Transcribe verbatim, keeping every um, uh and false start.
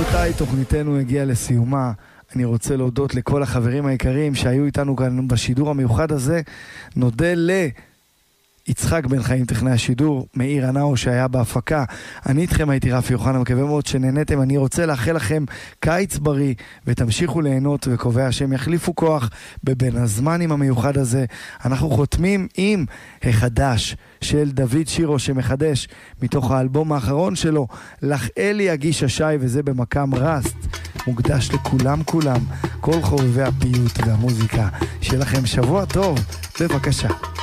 רבותיי, תוכניתנו הגיעה לסיומה. אני רוצה להודות לכל החברים היקרים שהיו איתנו כאן בשידור המיוחד הזה. נודה ליצחק בן חיים טכנאי השידור, מאיר ענאו שהיה בהפקה. אני איתכם הייתי רפי יוחנן, מקווה מאוד שנהנתם. אני רוצה לאחל לכם קיץ בריא ותמשיכו ליהנות, וקובע שהם יחליפו כוח בבין הזמנים המיוחד הזה. אנחנו חותמים עם החדש של דוד שירו שמחדש מתוך האלבום האחרון שלו, לך אלי יגיש השי, וזה במקם רסט, מוקדש לכולם כולם, כל חובבי הפיוט והמוזיקה. שיהיה לכם שבוע טוב, בבקשה.